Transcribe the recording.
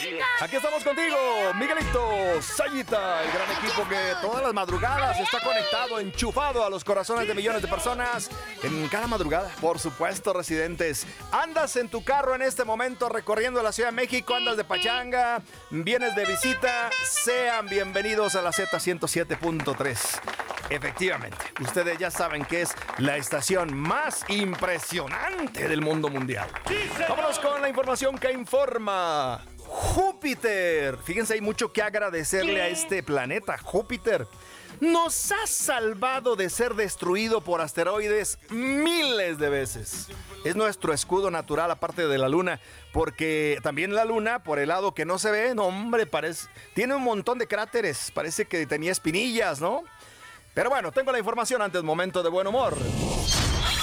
Aquí estamos contigo, Miguelito, Sayita, el gran equipo que todas las madrugadas está conectado, enchufado a los corazones de millones de personas en cada madrugada. Por supuesto, residentes, andas en tu carro en este momento recorriendo la Ciudad de México, andas de pachanga, vienes de visita, sean bienvenidos a la Z107.3. Efectivamente, ustedes ya saben que es la estación más impresionante del mundo mundial. Vámonos con la información que informa. Júpiter. Fíjense, hay mucho que agradecerle a este planeta. Júpiter nos ha salvado de ser destruido por asteroides miles de veces. Es nuestro escudo natural, aparte de la Luna, porque también la Luna, por el lado que no se ve, no hombre, tiene un montón de cráteres. Parece que tenía espinillas, ¿no? Pero bueno, tengo la información antes, momento de buen humor.